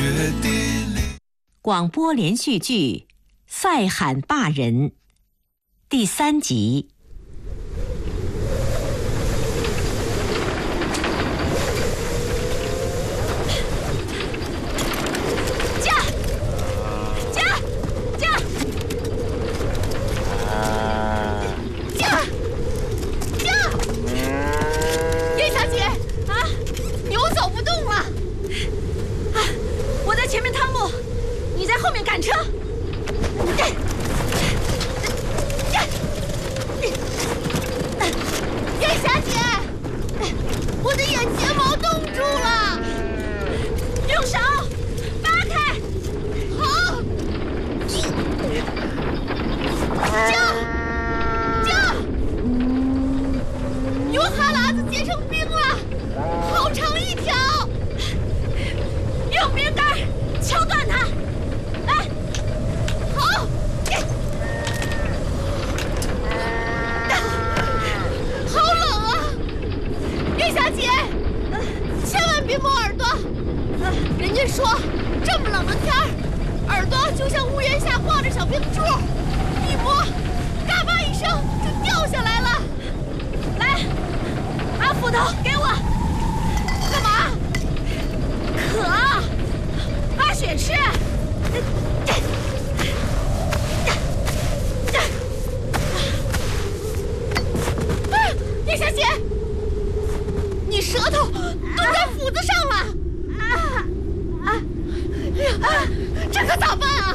广播连续剧《赛罕坝人》第3集。 赶车！叶小姐，我的眼睫毛冻住了，用手扒开。好，有哈喇子结成冰了，好长一条，用冰杆敲断它。别摸耳朵，人家说这么冷的天儿，耳朵就像屋檐下挂着小冰柱，一摸，嘎巴一声就掉下来了。来，把斧头给我。干嘛？渴，把血吃。叶小姐，你舌头冻在斧子上了！这可咋办啊？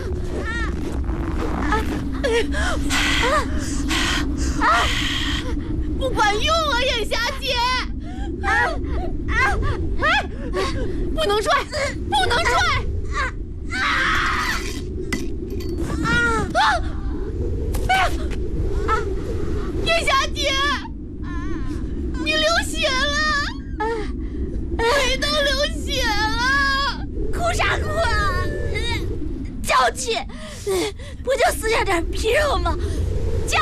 不管用啊，眼霞姐！不能拽，不能拽！眼霞姐，你流血了！腿都流血了，哭啥哭啊？娇气，不就撕下点皮肉吗？驾！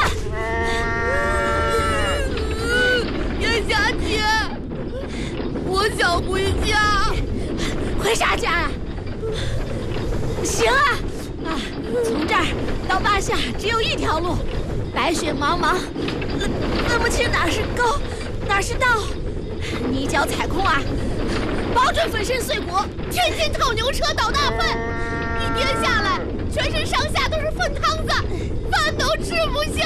叶霞姐，我想回家。回啥家啊？行啊，从这儿到坝下只有一条路，白雪茫茫，分不清哪是沟，哪是道。你一脚踩空啊，保准粉身碎骨，天天套牛车倒大粪，一天下来，全身上下都是粪汤子，饭都吃不下。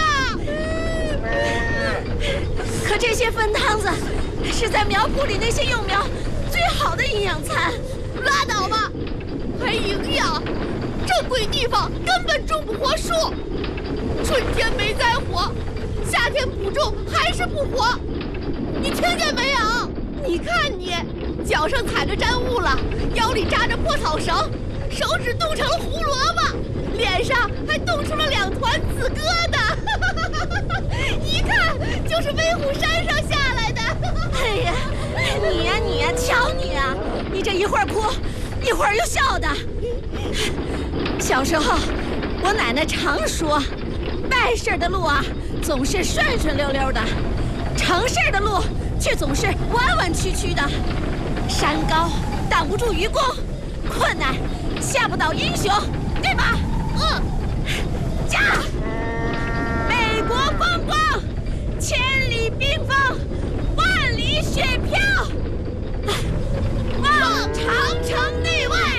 可这些粪汤子是在苗圃里那些幼苗最好的营养餐，拉倒吧，还营养，这鬼地方根本种不活树，春天没栽活，夏天补种还是不活。你听见没有？你看你，脚上踩着沾雾了，腰里扎着破草绳，手指冻成了胡萝卜，脸上还冻出了2团紫疙瘩，一看就是威虎山上下来的。哎呀，你呀，瞧你呀，你这一会儿哭，一会儿又笑的。小时候，我奶奶常说，败事的路啊，总是顺顺溜溜的。成事的路却总是弯弯曲曲的，山高挡不住愚公，困难吓不倒英雄，对吧？驾！美国风光，千里冰封，万里雪飘，望长城内外